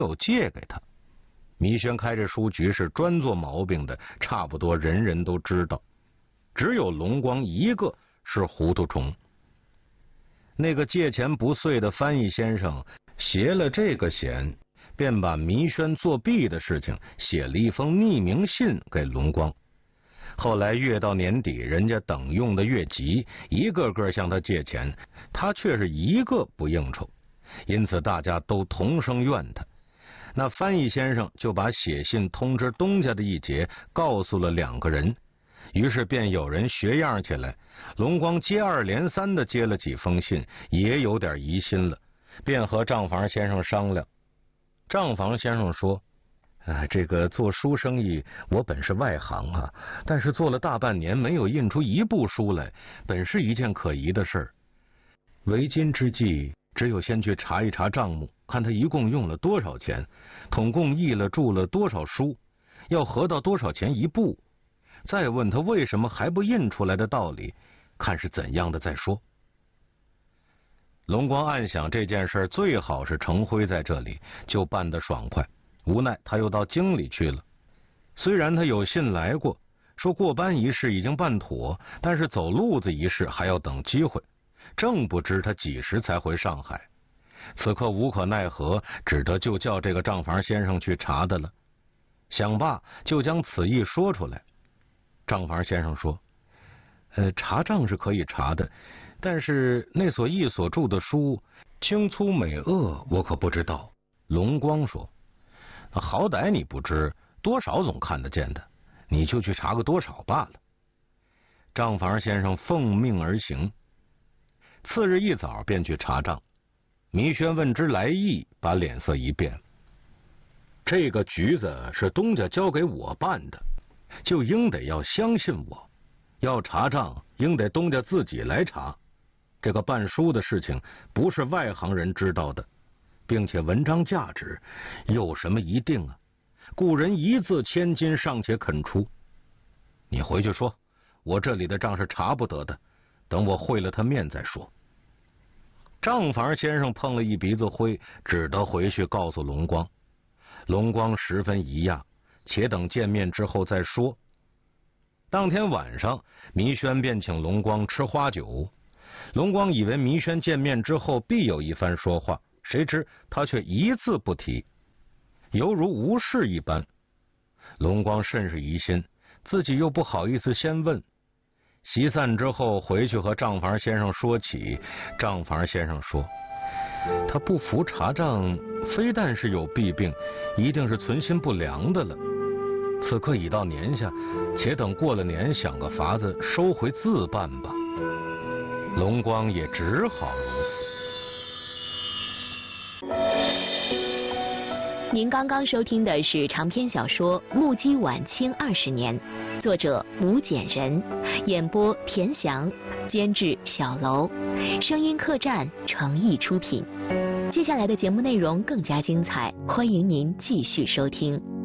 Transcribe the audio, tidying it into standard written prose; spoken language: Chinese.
有借给他。糜轩开这书局是专做毛病的，差不多人人都知道，只有龙光一个是糊涂虫。那个借钱不遂的翻译先生携了这个嫌，便把糜轩作弊的事情写了一封匿名信给龙光。后来越到年底，人家等用的越急，一个个向他借钱，他却是一个不应酬，因此大家都同声怨他。那翻译先生就把写信通知东家的一节告诉了2个人，于是便有人学样起来。龙光接二连三的接了几封信，也有点疑心了，便和账房先生商量。账房先生说，这个做书生意我本是外行啊，但是做了大半年没有印出一部书来，本是一件可疑的事儿。为今之计，只有先去查一查账目，看他一共用了多少钱，统共译了著了多少书，要合到多少钱一部，再问他为什么还不印出来的道理，看是怎样的再说。龙光暗想这件事最好是程辉在这里，就办得爽快。无奈他又到京里去了，虽然他有信来过，说过班一事已经办妥，但是走路子一事还要等机会，正不知他几时才回上海。此刻无可奈何，只得就叫这个账房先生去查的了。想罢就将此意说出来。账房先生说，查账是可以查的，但是那所译所著的书轻粗美恶我可不知道。龙光说，好歹你不知，多少总看得见的，你就去查个多少罢了。账房先生奉命而行，次日一早便去查账。糜轩问之来意，把脸色一变，这个局子是东家交给我办的，就应得要相信我，要查账应得东家自己来查，这个办书的事情不是外行人知道的，并且文章价值有什么一定啊？故人一字千金尚且肯出，你回去说我这里的账是查不得的，等我会了他面再说。账房先生碰了一鼻子灰，只得回去告诉龙光。龙光十分疑讶，且等见面之后再说。当天晚上，糜轩便请龙光吃花酒。龙光以为糜轩见面之后必有一番说话，谁知他却一字不提，犹如无事一般。龙光甚是疑心，自己又不好意思先问。席散之后回去和账房先生说起，账房先生说，他不服查账，非但是有弊病，一定是存心不良的了。此刻已到年下，且等过了年想个法子收回自办吧。龙光也只好如此。 您刚刚收听的是长篇小说《目击晚清20年》，作者吴简人，演播田翔，监制小楼，声音客栈诚意出品。接下来的节目内容更加精彩，欢迎您继续收听。